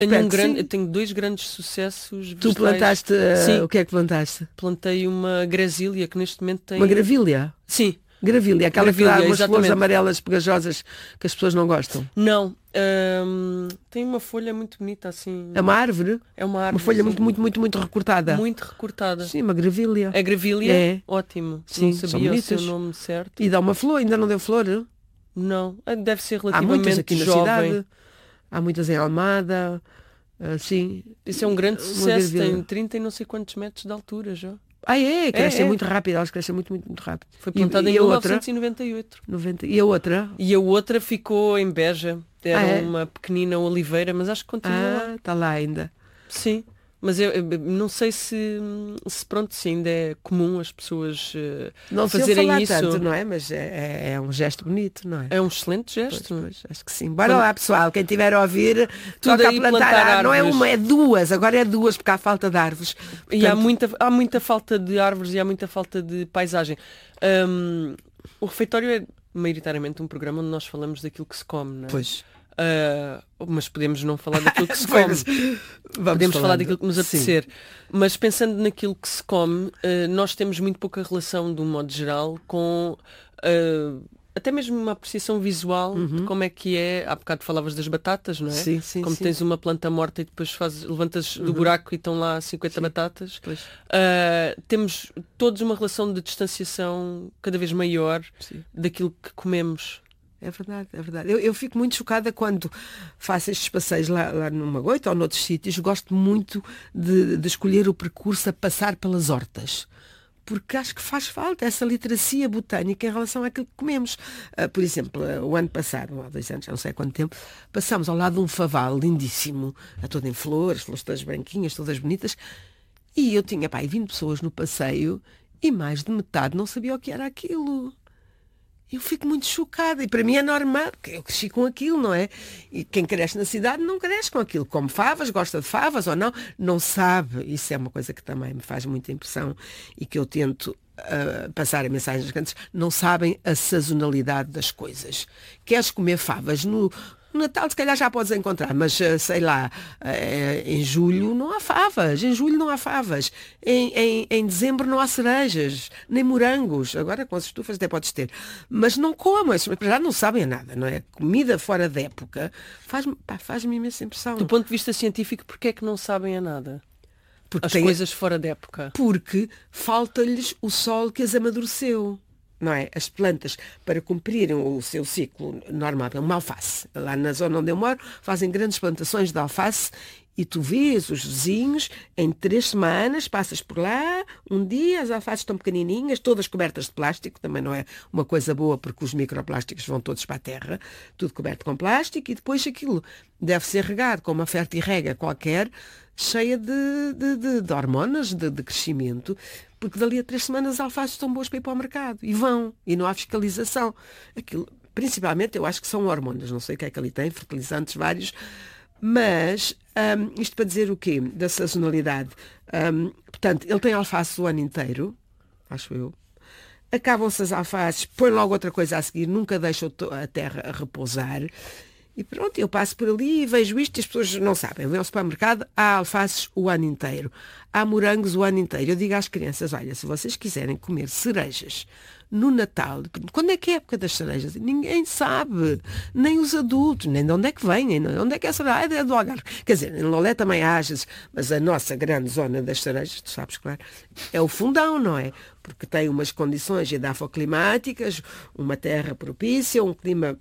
Eu tenho 2 grandes sucessos Tu vegetais. plantaste, Sim. o que é que plantaste? Plantei uma grasília que neste momento tem... Uma gravilha? Sim. Gravilha, aquela que dá Gravilha, umas flores exatamente. amarelas pegajosas que as pessoas não gostam. Não. Tem uma folha muito bonita, assim. É uma árvore? É uma Uma árvore. folha sim. muito recortada. Muito recortada. Sim, uma gravilha. A gravilha? É. Ótimo. Sim, Não são sabia o seu bonitas. nome certo. E dá uma flor, ainda não deu flor? Não. Deve ser Há muitas relativamente aqui na jovem. cidade. Há muitas em Almada. Sim. Isso é um grande Uma sucesso. gravilha. Tem 30 e não sei quantos metros de altura já. Crescem é. muito rápido, elas crescem muito rápido. Foi plantada em e a outra? 1998. 90. E a outra? E a outra ficou em Beja. Era É? uma pequenina oliveira, mas acho que continua lá. Está lá ainda. Sim. Mas eu não sei se pronto, se ainda é comum as pessoas Não se fazerem falar isso. tanto, não é? Mas é um gesto bonito, não é? É um excelente gesto. Pois, acho que sim. Bora lá, pessoal, quem tiver a ouvir, Tudo toca a aí plantar. plantar Não é árvores. uma, é duas. Agora é duas, porque há falta de árvores. E há Portanto, muita falta de árvores e há muita falta de paisagem. O refeitório é maioritariamente um programa onde nós falamos daquilo que se come, não é? Pois. Mas podemos não falar daquilo que se Pois, come. mas vamos Podemos falar falando. daquilo que nos Sim. apetecer. Mas pensando naquilo que se come, nós temos muito pouca relação, de um modo geral, com até mesmo uma apreciação visual de como é que é. Há bocado falavas das batatas, não é? Sim, Como sim. tens uma planta morta e depois levantas do buraco e estão lá 50 batatas. Pois. Temos todos uma relação de distanciação cada vez maior Sim. daquilo que comemos. É verdade, é verdade. Eu fico muito chocada quando faço estes passeios lá no Magoito ou noutros sítios. Gosto muito de escolher o percurso a passar pelas hortas. Porque acho que faz falta essa literacia botânica em relação àquilo que comemos. Por exemplo, o ano passado, há 2 anos, já não sei há quanto tempo, passámos ao lado de um faval lindíssimo, todo em flores todas branquinhas, todas bonitas, e eu tinha 20 pessoas no passeio e mais de metade não sabia o que era aquilo. Eu fico muito chocada. E para mim é normal, porque eu cresci com aquilo, não é? E quem cresce na cidade não cresce com aquilo. Come favas, gosta de favas ou não, não sabe. Isso é uma coisa que também me faz muita impressão e que eu tento passar a mensagem às crianças. Não sabem a sazonalidade das coisas. Queres comer favas no Natal, se calhar já podes encontrar, mas sei lá, em julho não há favas, em julho não há favas, em dezembro não há cerejas, nem morangos, agora com as estufas até podes ter, mas não comam, já não sabem nada, não é? Comida fora da época faz-me imensa impressão. Do ponto de vista científico, porque é que não sabem a nada? Porque As coisas fora da época. Porque falta-lhes o sol que as amadureceu. Não é? As plantas, para cumprirem o seu ciclo normal, é uma alface. Lá na zona onde eu moro, fazem grandes plantações de alface e tu vês os vizinhos, em 3 semanas, passas por lá, um dia as alfaces estão pequenininhas, todas cobertas de plástico, também não é uma coisa boa porque os microplásticos vão todos para a terra, tudo coberto com plástico, e depois aquilo deve ser regado com uma fertirrega qualquer, cheia de hormonas de crescimento, porque dali a 3 semanas as alfaces estão boas para ir para o mercado. E vão. E não há fiscalização. Aquilo, principalmente, eu acho que são hormonas. Não sei o que é que ali tem, fertilizantes vários. Mas, isto para dizer o quê? Da sazonalidade. Portanto, ele tem alface o ano inteiro, acho eu. Acabam-se as alfaces, põe logo outra coisa a seguir, nunca deixa a terra a repousar. E pronto, eu passo por ali e vejo isto e as pessoas não sabem. Vêm ao supermercado, há alfaces o ano inteiro. Há morangos o ano inteiro. Eu digo às crianças, olha, se vocês quiserem comer cerejas no Natal, quando é que é a época das cerejas? Ninguém sabe, nem os adultos, nem de onde é que vêm, nem onde é que é a cereja, é do Algarve. Quer dizer, em Lolé também há, mas a nossa grande zona das cerejas, tu sabes, claro, é o Fundão, não é? Porque tem umas condições edafoclimáticas, uma terra propícia, um clima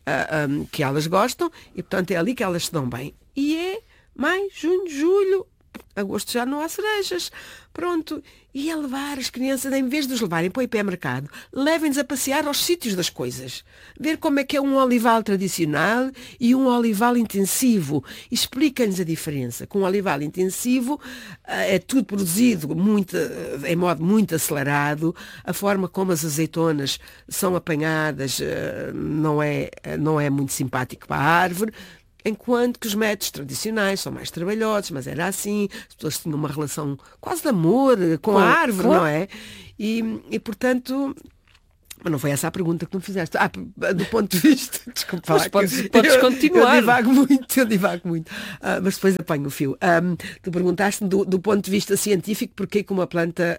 que elas gostam e, portanto, é ali que elas se dão bem. E é maio, junho, julho, agosto já não há cerejas. Pronto. E é levar as crianças, em vez de os levarem para o hipermercado, levem-nos a passear aos sítios das coisas. Ver como é que é um olival tradicional e um olival intensivo. Explica-lhes a diferença. Com um olival intensivo é tudo produzido em modo muito acelerado. A forma como as azeitonas são apanhadas não é muito simpático para a árvore. Enquanto que os métodos tradicionais são mais trabalhosos, mas era assim, as pessoas tinham uma relação quase de amor com a árvore, não é? E portanto, Mas não foi essa a pergunta que tu me fizeste. Do ponto de vista... Desculpa, mas podes continuar. Eu divago muito. Mas depois apanho o fio. Tu perguntaste do ponto de vista científico porque que uma planta...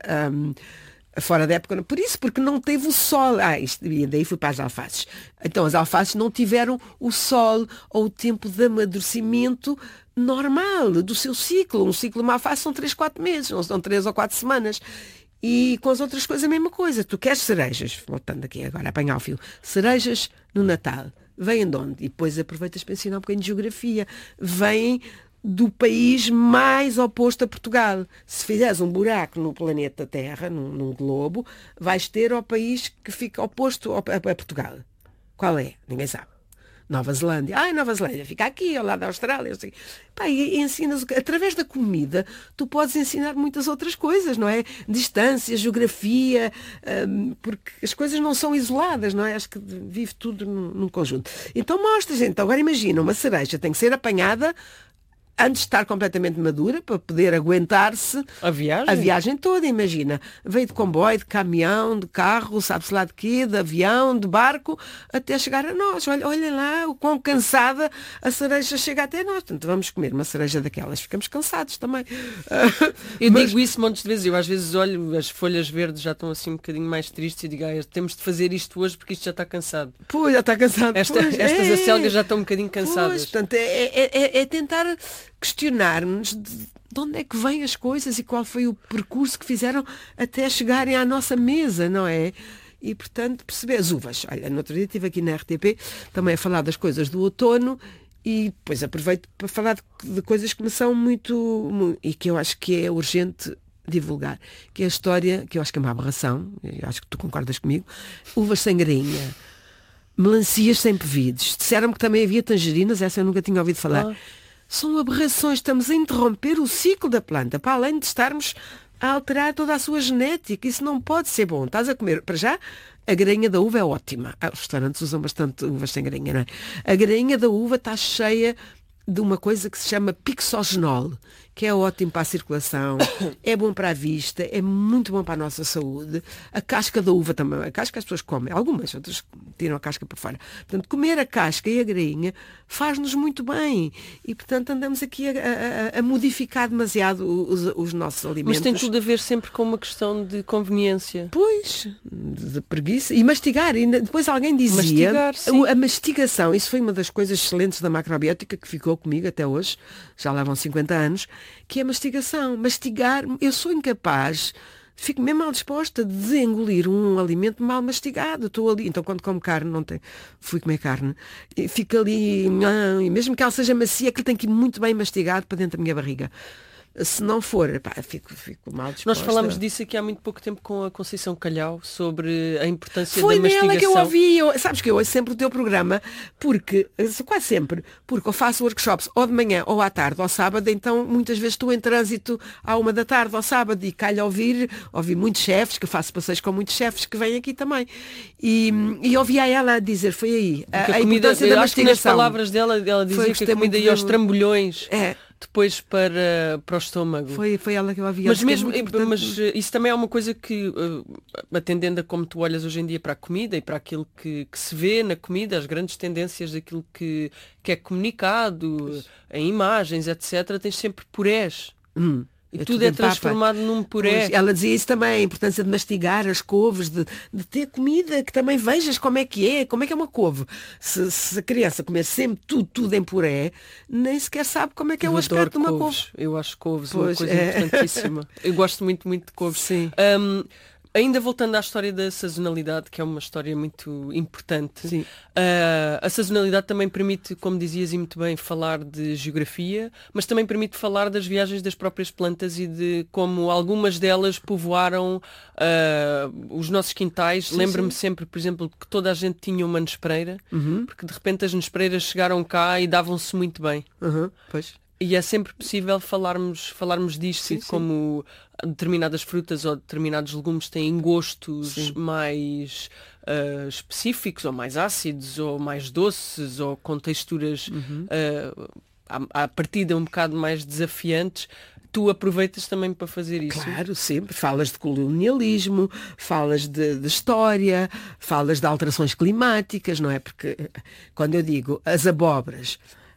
fora da época, por isso, porque não teve o sol. E daí fui para as alfaces. Então as alfaces não tiveram o sol ou o tempo de amadurecimento normal do seu ciclo. Um ciclo de uma alface são 3, 4 meses, não são 3 ou 4 semanas. E com as outras coisas a mesma coisa. Tu queres cerejas, voltando aqui agora, apanhar o fio, cerejas no Natal. Vêm de onde? E depois aproveitas para ensinar um bocadinho de geografia. Vêm do país mais oposto a Portugal. Se fizeres um buraco no planeta Terra, num globo, vais ter ao país que fica oposto a Portugal. Qual é? Ninguém sabe. Nova Zelândia. Nova Zelândia fica aqui, ao lado da Austrália. E ensinas, através da comida, tu podes ensinar muitas outras coisas, não é? Distância, geografia, porque as coisas não são isoladas, não é? Acho que vive tudo num conjunto. Então mostras, então agora imagina, uma cereja tem que ser apanhada antes de estar completamente madura, para poder aguentar-se a viagem toda, imagina. Veio de comboio, de caminhão, de carro, sabe-se lá de quê, de avião, de barco, até chegar a nós. Olha lá o quão cansada a cereja chega até nós. Portanto, vamos comer uma cereja daquelas, ficamos cansados também. Digo isso montes de vezes. Eu às vezes olho, as folhas verdes já estão assim um bocadinho mais tristes e digo, temos de fazer isto hoje porque isto já está cansado. Pois, já está cansado. Estas acelgas já estão um bocadinho cansadas. Pois, portanto, é tentar questionar-nos de onde é que vêm as coisas e qual foi o percurso que fizeram até chegarem à nossa mesa, não é? E, portanto, perceber as uvas. Olha, no outro dia estive aqui na RTP também a falar das coisas do outono e depois aproveito para falar de coisas que me são muito e que eu acho que é urgente divulgar, que é a história, que eu acho que é uma aberração, eu acho que tu concordas comigo, uvas sem grainha, melancias sem pevides. Disseram-me que também havia tangerinas, essa eu nunca tinha ouvido falar. São aberrações, estamos a interromper o ciclo da planta, para além de estarmos a alterar toda a sua genética. Isso não pode ser bom. Estás a comer, para já, a grainha da uva é ótima. Os restaurantes usam bastante uvas sem grainha, não é? A grainha da uva está cheia de uma coisa que se chama pixogenol, que é ótimo para a circulação, é bom para a vista, é muito bom para a nossa saúde. A casca da uva também, a casca as pessoas comem, algumas, outras tiram a casca por fora. Portanto, comer a casca e a grainha faz-nos muito bem. E, portanto, andamos aqui a modificar demasiado os nossos alimentos. Mas tem tudo a ver sempre com uma questão de conveniência. Pois, de preguiça. E mastigar. E depois alguém dizia... A mastigação, isso foi uma das coisas excelentes da macrobiótica que ficou comigo até hoje, já lá vão 50 anos, que é a mastigação. Mastigar, eu sou incapaz, fico mesmo mal disposta de engolir um alimento mal mastigado. Estou ali, então quando como carne, fui comer carne, e fico ali, e mesmo que ela seja macia, aquilo tem que ir muito bem mastigado para dentro da minha barriga. Se não for, fico mal disposta. Nós falámos disso aqui há muito pouco tempo com a Conceição Calhau sobre a importância Foi da mastigação. Foi nela que eu ouvi. Sabes que eu ouço sempre o teu programa, quase sempre, porque eu faço workshops ou de manhã, ou à tarde, ou ao sábado, então muitas vezes estou em trânsito à 1 da tarde, ao sábado, e calho ouvi muitos chefes, que eu faço passeios com muitos chefes que vêm aqui também. E ouvi a ela dizer, foi aí, a importância da mastigação. Nas palavras dela, ela dizia que a comida ia aos trambolhões. Depois para o estômago. Foi ela que eu havia. Mas isso também é uma coisa que, atendendo a como tu olhas hoje em dia para a comida e para aquilo que se vê na comida, as grandes tendências daquilo que é comunicado, em imagens, etc., tens sempre purés. E tudo é transformado num puré. Pois, ela dizia isso também, a importância de mastigar as couves, de ter comida que também vejas como é que é uma couve. Se a criança comer sempre tudo em puré, nem sequer sabe como é que é o aspecto de uma couve. Eu acho couves uma coisa importantíssima. Eu gosto muito, muito de couves. Sim. Ainda voltando à história da sazonalidade, que é uma história muito importante, Sim. A sazonalidade também permite, como dizias e muito bem, falar de geografia, mas também permite falar das viagens das próprias plantas e de como algumas delas povoaram os nossos quintais. Lembro-me sempre, por exemplo, que toda a gente tinha uma nespreira, porque de repente as nespreras chegaram cá e davam-se muito bem. Pois. E é sempre possível falarmos disto, sim. Como determinadas frutas ou determinados legumes têm gostos mais específicos, ou mais ácidos, ou mais doces, ou com texturas à partida um bocado mais desafiantes, Tu aproveitas também para fazer isso? Claro, sempre. Falas de colonialismo, falas de história, falas de alterações climáticas, não é? Porque quando eu digo as abóboras,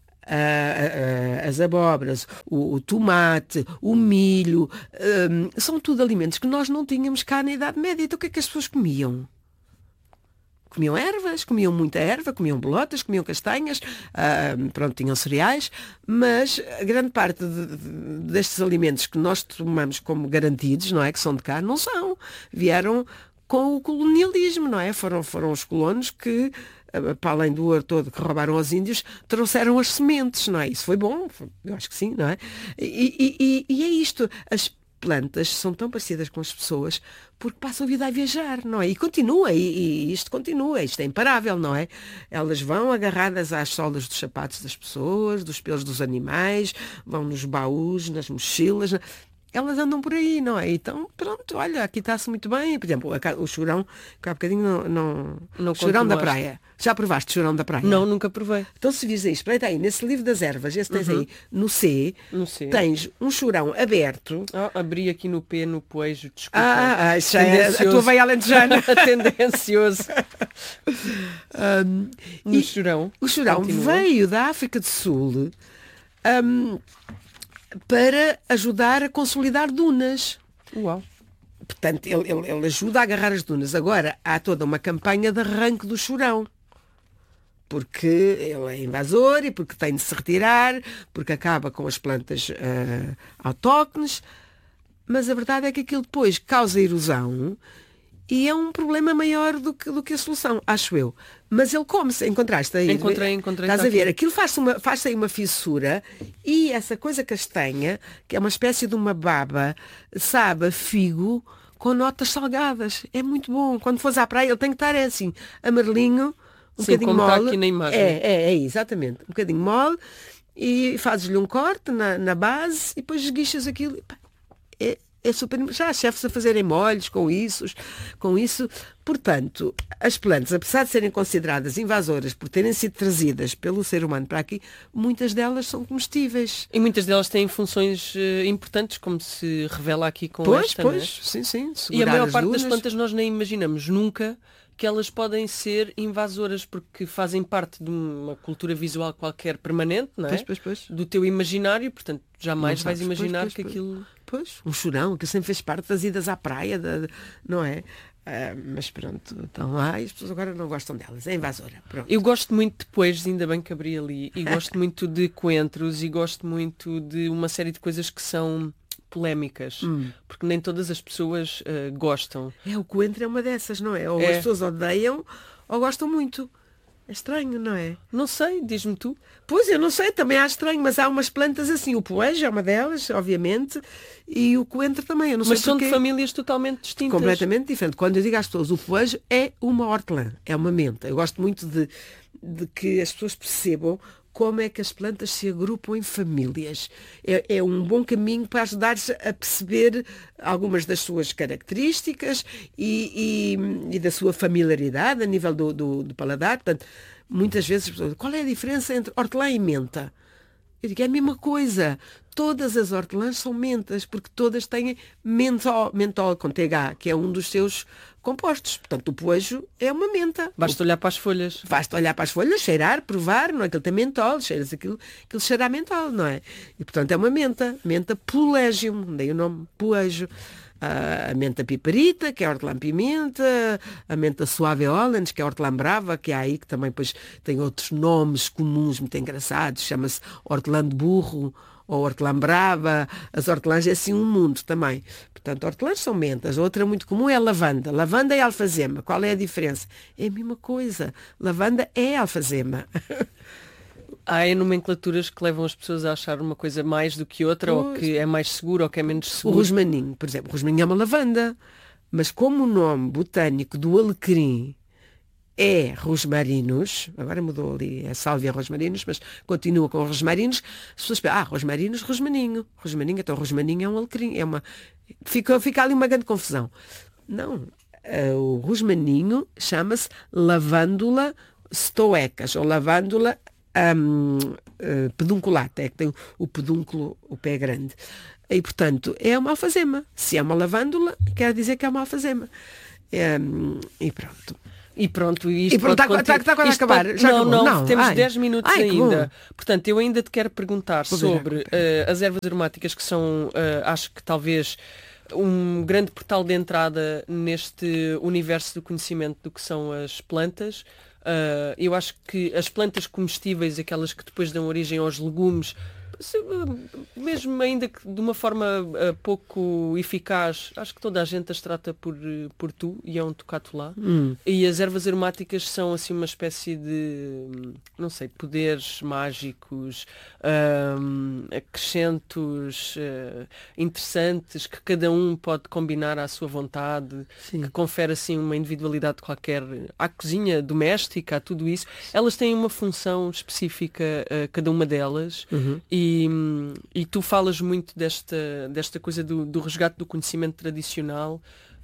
o tomate, o milho, são tudo alimentos que nós não tínhamos cá na Idade Média. Então o que é que as pessoas comiam? Comiam ervas, comiam muita erva, comiam bolotas, comiam castanhas, pronto, tinham cereais, mas a grande parte destes alimentos que nós tomamos como garantidos, não é, que são de cá, não são. Vieram com o colonialismo, não é? Foram os colonos que, para além do ouro todo que roubaram aos índios, trouxeram as sementes, não é? Isso foi bom, eu acho que sim, não é? E é isto, as plantas são tão parecidas com as pessoas porque passam a vida a viajar, não é? E continua, e isto continua, isto é imparável, não é? Elas vão agarradas às solas dos sapatos das pessoas, dos pelos dos animais, vão nos baús, nas mochilas, elas andam por aí, não é? Então, pronto, olha, aqui está-se muito bem. Por exemplo, o churão, que há bocadinho não churão da praia. Já provaste churão da praia? Não, nunca provei. Então se vis aí, espreita aí, nesse livro das ervas, esse tens aí, no C, tens um churão aberto. Abri aqui no P, no poejo, desculpa. Já é a tua veia alentejana. Tendencioso. No churão. O churão veio da África do Sul para ajudar a consolidar dunas. Uau. Portanto, ele ajuda a agarrar as dunas. Agora, há toda uma campanha de arranque do churão. Porque ele é invasor e porque tem de se retirar, porque acaba com as plantas autóctones. Mas a verdade é que aquilo depois causa erosão e é um problema maior do que a solução, acho eu. Mas ele come-se, encontraste aí? Encontrei. Estás a ver? Aquilo faz aí uma fissura e essa coisa castanha, que é uma espécie de uma baba, sabe a figo com notas salgadas. É muito bom. Quando fores à praia, ele tem que estar assim, amarelinho, bocadinho como mole. está aqui na imagem. Exatamente. Um bocadinho mole e fazes-lhe um corte na base e depois esguichas aquilo. É super. Já há chefes a fazerem molhos com isso. Portanto, as plantas, apesar de serem consideradas invasoras por terem sido trazidas pelo ser humano para aqui, muitas delas são comestíveis. E muitas delas têm funções importantes, como se revela aqui com esta. Pois, sim. E a maior parte das plantas nós nem imaginamos nunca que elas podem ser invasoras, porque fazem parte de uma cultura visual qualquer permanente, não é? Pois. Do teu imaginário, portanto, jamais vais imaginar que aquilo... Pois, um churão, que sempre fez parte das idas à praia, não é? Mas pronto, estão lá e as pessoas agora não gostam delas. É invasora. Pronto. Eu gosto muito de poejos, ainda bem que abri ali, e gosto muito de coentros, e gosto muito de uma série de coisas que são polémicas, porque nem todas as pessoas gostam. O coentro é uma dessas, não é? Ou as pessoas odeiam ou gostam muito. É estranho, não é? Não sei, diz-me tu. Pois, eu não sei, também acho estranho, mas há umas plantas assim, o poejo é uma delas, obviamente, e o coentro também, eu não sei Mas são de famílias totalmente distintas. Completamente diferente. Quando eu digo às pessoas, o poejo é uma hortelã, é uma menta. Eu gosto muito de que as pessoas percebam como é que as plantas se agrupam em famílias. É um bom caminho para ajudar-se a perceber algumas das suas características e da sua familiaridade a nível do paladar. Portanto, muitas vezes, qual é a diferença entre hortelã e menta? Eu digo, é a mesma coisa. Todas as hortelãs são mentas, porque todas têm mentol com TH, que é um dos seus compostos. Portanto, o poejo é uma menta. Basta olhar para as folhas. Basta olhar para as folhas, cheirar, provar, não é? Aquilo tem mentol, cheiras aquilo cheira a mentol, não é? E, portanto, é uma menta pulegium, daí o nome poejo. A menta piperita, que é a hortelã-pimenta, a menta suave olens, que é a hortelã-brava, que há aí, que também depois tem outros nomes comuns muito engraçados, chama-se hortelã de burro, ou hortelã-brava, as hortelãs é assim um mundo também. Portanto, hortelãs são mentas. Outra muito comum é a lavanda. Lavanda é alfazema. Qual é a diferença? É a mesma coisa. Lavanda é alfazema. Há nomenclaturas que levam as pessoas a achar uma coisa mais do que outra, ou que é mais seguro, ou que é menos seguro. O rosmaninho, por exemplo. O rosmaninho é uma lavanda. Mas como o nome botânico do alecrim é rosmarinus, agora mudou ali, é sálvia rosmarinus, mas continua com rosmarinus, as pessoas pensam, rosmarinus, rosmaninho. Rosmaninho, então rosmaninho é um alecrim. Fica ali uma grande confusão. Não. O rosmaninho chama-se lavândula stoecas, ou lavândula pedunculata, é que tem o pedúnculo, o pé grande. E, portanto, é uma alfazema. Se é uma lavândula, quer dizer que é uma alfazema. E pronto. E pronto, está quase a acabar. Não, temos 10 minutos ainda. Portanto, eu ainda te quero perguntar sobre as ervas aromáticas, que são, acho que talvez, um grande portal de entrada neste universo do conhecimento do que são as plantas. Eu acho que as plantas comestíveis, aquelas que depois dão origem aos legumes, mesmo ainda que de uma forma pouco eficaz, acho que toda a gente as trata por tu, e é um tocato lá. E as ervas aromáticas são assim uma espécie de, não sei, poderes mágicos, acrescentos interessantes, que cada um pode combinar à sua vontade. Sim. Que confere assim uma individualidade qualquer à cozinha doméstica, a tudo isso. Elas têm uma função específica, cada uma delas. E tu falas muito desta coisa do resgate do conhecimento tradicional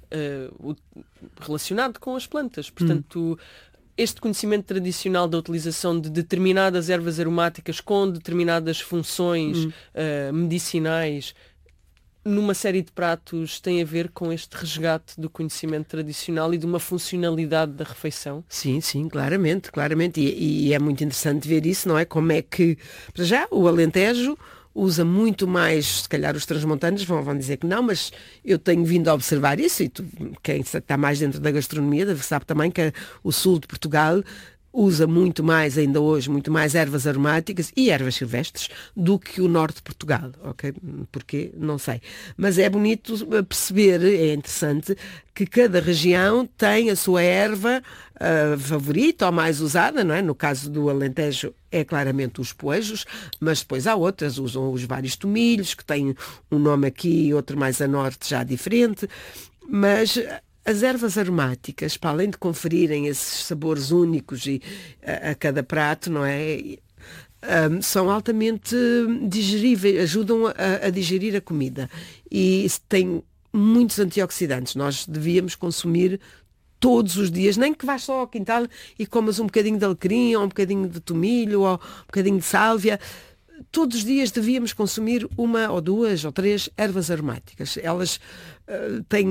relacionado com as plantas. Portanto, este conhecimento tradicional da utilização de determinadas ervas aromáticas com determinadas funções medicinais numa série de pratos tem a ver com este resgate do conhecimento tradicional e de uma funcionalidade da refeição? Sim, claramente. E é muito interessante ver isso, não é? Como é que, para já, o Alentejo usa muito mais, se calhar os transmontanos vão dizer que não, mas eu tenho vindo a observar isso, e quem está mais dentro da gastronomia sabe também que o sul de Portugal usa muito mais, ainda hoje, muito mais ervas aromáticas e ervas silvestres do que o norte de Portugal, ok? Porquê? Não sei. Mas é bonito perceber, é interessante, que cada região tem a sua erva favorita ou mais usada, não é? No caso do Alentejo é claramente os poejos, mas depois há outras, usam os vários tomilhos, que têm um nome aqui e outro mais a norte já diferente, mas as ervas aromáticas, para além de conferirem esses sabores únicos a cada prato, não é? São altamente digeríveis, ajudam a digerir a comida. E têm muitos antioxidantes. Nós devíamos consumir todos os dias, nem que vás só ao quintal e comas um bocadinho de alecrim, ou um bocadinho de tomilho, ou um bocadinho de sálvia. Todos os dias devíamos consumir uma ou duas ou três ervas aromáticas. Elas têm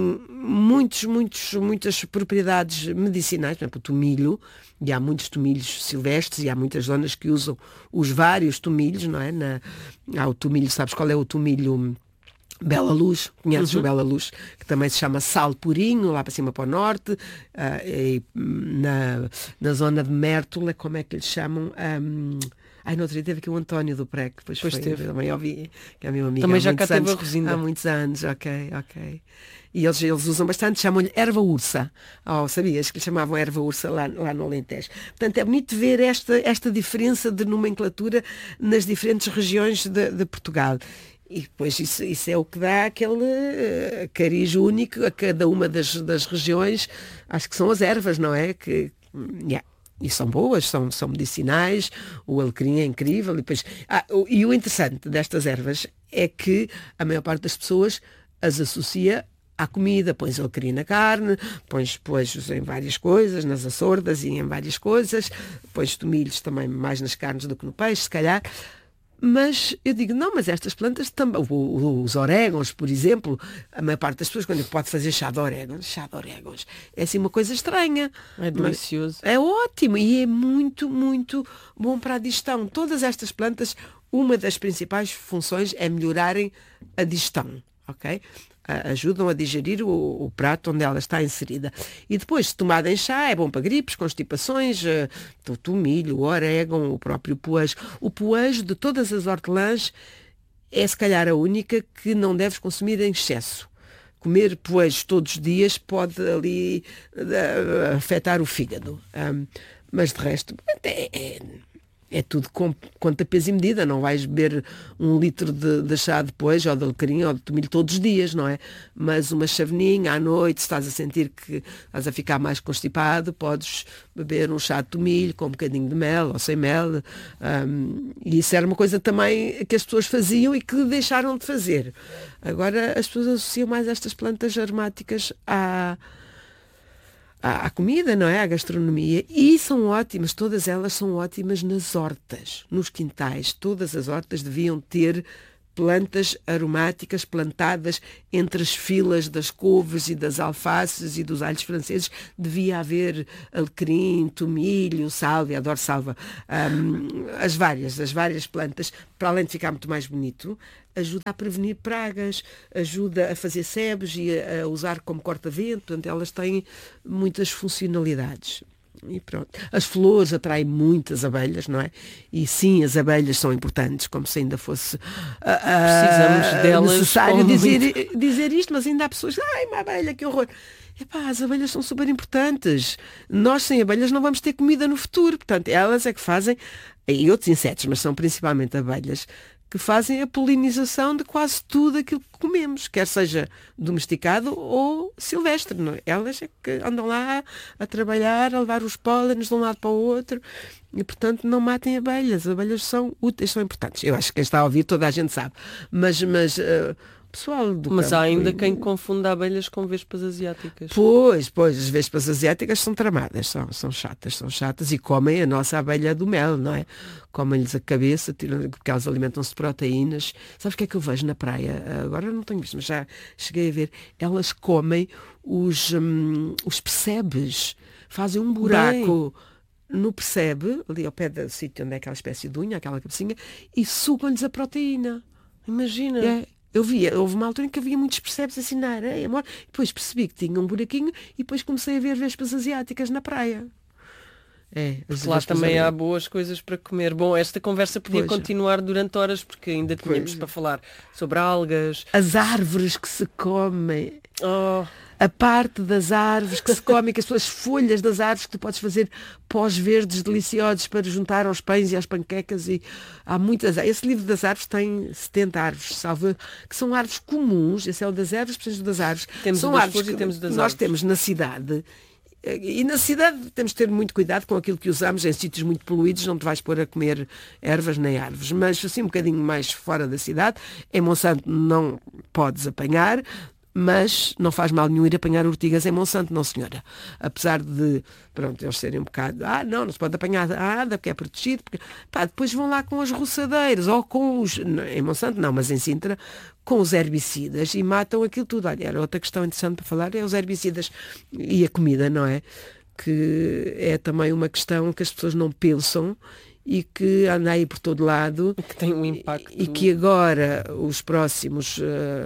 muitas propriedades medicinais, por exemplo, o tomilho, e há muitos tomilhos silvestres, e há muitas zonas que usam os vários tomilhos, não é? Há o tomilho, sabes qual é o tomilho? Bela Luz, conheces o Bela Luz, que também se chama sal purinho, lá para cima para o norte, e na zona de Mértola, como é que lhe chamam? No outro dia teve aqui o António do Pré, que depois teve. Também ouvi, que é meu amigo. Também já cá teve a Rosinda. Há muitos anos, ok. E eles usam bastante, chamam-lhe erva ursa. Sabias que lhe chamavam erva ursa lá no Alentejo? Portanto, é bonito ver esta diferença de nomenclatura nas diferentes regiões de Portugal. E depois isso é o que dá aquele cariz único a cada uma das regiões. Acho que são as ervas, não é? E são boas, são medicinais, o alecrim é incrível. E o interessante destas ervas é que a maior parte das pessoas as associa à comida. Pões alecrim na carne, pões poejos em várias coisas, nas açordas e em várias coisas, pões tomilhos também mais nas carnes do que no peixe, se calhar. Mas eu digo, não, mas estas plantas também, os orégãos, por exemplo, a maior parte das pessoas, quando pode fazer chá de orégãos, é assim uma coisa estranha. É delicioso. É ótimo e é muito, muito bom para a digestão. Todas estas plantas, uma das principais funções é melhorarem a digestão, ok? Ajudam a digerir o prato onde ela está inserida. E depois, se tomada em chá, é bom para gripes, constipações, o tomilho, o orégano, o próprio poejo. O poejo de todas as hortelãs é se calhar a única que não deves consumir em excesso. Comer poejos todos os dias pode ali afetar o fígado. Mas de resto, é tudo conta peso e medida. Não vais beber 1 litro de chá de poejo ou de alecrim ou de tomilho todos os dias, não é? Mas uma chaveninha à noite, se estás a sentir que estás a ficar mais constipado, podes beber um chá de tomilho com um bocadinho de mel ou sem mel. E isso era uma coisa também que as pessoas faziam e que deixaram de fazer. Agora as pessoas associam mais estas plantas aromáticas à comida, não é? À gastronomia, e são ótimas, todas elas são ótimas nas hortas, nos quintais. Todas as hortas deviam ter plantas aromáticas plantadas entre as filas das couves e das alfaces e dos alhos franceses. Devia haver alecrim, tomilho, sálvia, adoro salva, as várias plantas, para além de ficar muito mais bonito, ajuda a prevenir pragas, ajuda a fazer sebes e a usar como corta-vento. Portanto, elas têm muitas funcionalidades. E pronto. As flores atraem muitas abelhas, não é? E sim, as abelhas são importantes, como se ainda fosse precisamos delas necessário dizer isto, mas ainda há pessoas, ai, uma abelha, que horror. Epá, as abelhas são super importantes. Nós sem abelhas não vamos ter comida no futuro. Portanto, elas é que fazem, e outros insetos, mas são principalmente abelhas, que fazem a polinização de quase tudo aquilo que comemos, quer seja domesticado ou silvestre. Não é? Elas é que andam lá a trabalhar, a levar os pólenes de um lado para o outro, e, portanto, não matem abelhas. As abelhas são úteis, são importantes. Eu acho que quem está a ouvir, toda a gente sabe. Mas pessoal do Mas campo, há ainda quem confunda abelhas com vespas asiáticas. Pois, as vespas asiáticas são tramadas, são chatas e comem a nossa abelha do mel, não é? Comem-lhes a cabeça, porque elas alimentam-se de proteínas. Sabes o que é que eu vejo na praia? Agora não tenho visto, mas já cheguei a ver. Elas comem os percebes, fazem um buraco no percebe, ali ao pé do sítio onde é aquela espécie de unha, aquela cabecinha, e sugam-lhes a proteína. Imagina. Eu houve uma altura em que havia muitos percebes assim na areia, depois percebi que tinha um buraquinho e depois comecei a ver vespas asiáticas na praia. Porque lá também há boas coisas para comer. Bom, esta conversa podia continuar durante horas, porque ainda tínhamos para falar sobre algas. As árvores que se comem. Oh. A parte das árvores que se comem, que as folhas das árvores que tu podes fazer pós verdes deliciosos para juntar aos pães e às panquecas. E há muitas. Esse livro das árvores tem 70 árvores, salvo, que são árvores comuns. Esse é o das ervas, precisamos das árvores. São árvores que nós temos na cidade. E na cidade temos de ter muito cuidado com aquilo que usamos. Em sítios muito poluídos não te vais pôr a comer ervas nem árvores, mas assim um bocadinho mais fora da cidade, em Monsanto não podes apanhar, mas não faz mal nenhum ir apanhar urtigas em Monsanto, não senhora. Apesar de, eles serem um bocado, não se pode apanhar nada porque é protegido, porque, depois vão lá com as roçadeiras, ou com os, em Monsanto não, mas em Sintra, com os herbicidas e matam aquilo tudo. Olha, era outra questão interessante para falar, é os herbicidas e a comida, não é? Que é também uma questão que as pessoas não pensam e que anda aí por todo lado. Que tem um impacto. E que agora os próximos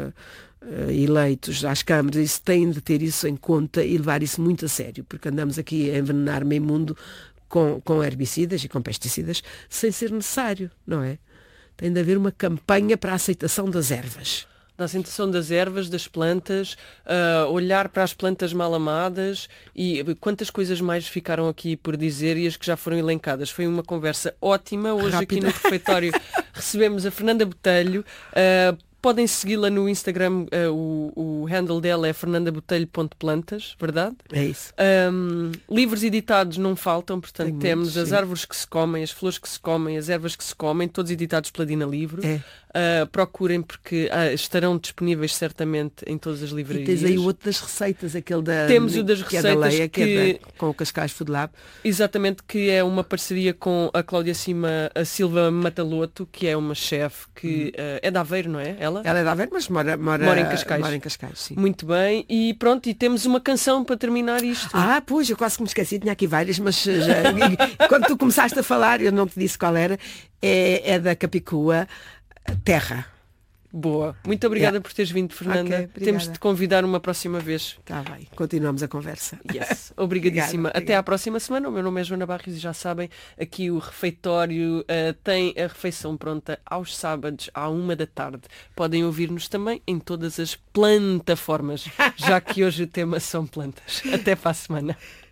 eleitos às câmaras, isso têm de ter isso em conta e levar isso muito a sério, porque andamos aqui a envenenar meio mundo com herbicidas e com pesticidas sem ser necessário, não é? Tem de haver uma campanha para a aceitação das ervas. Da aceitação das ervas, das plantas, olhar para as plantas mal amadas e quantas coisas mais ficaram aqui por dizer e as que já foram elencadas. Foi uma conversa ótima. Hoje Rápida. Aqui no refeitório recebemos a Fernanda Botelho. Podem segui-la no Instagram, o handle dela é fernandabotelho.plantas, verdade? É isso. Livros editados não faltam, portanto Tem temos muitos, as sim. árvores que se comem, as flores que se comem, as ervas que se comem, todos editados pela Dina Livro. Procurem porque estarão disponíveis certamente em todas as E livrarias. tens aí o outro das receitas, aquele da Temos o das que é da receitas Leia, que é com o Cascais Food Lab. Exatamente, que é uma parceria com a Cláudia a Silva Mataloto, que é uma chefe que é de Aveiro, não é? Ela é de Aveiro, mas mora em Cascais. Mora em Cascais, sim. Muito bem, e pronto, e temos uma canção para terminar isto. Pois, eu quase que me esqueci, tinha aqui várias, mas quando tu começaste a falar, eu não te disse qual era, é da Capicua, Terra. Boa. Muito obrigada por teres vindo, Fernanda. Okay, temos de te convidar uma próxima vez. Está bem, continuamos a conversa. Yes. Obrigadíssima. Obrigada. Até à próxima semana. O meu nome é Joana Barros e já sabem, aqui o refeitório tem a refeição pronta aos sábados à 13h. Podem ouvir-nos também em todas as plataformas, já que hoje o tema são plantas. Até para a semana.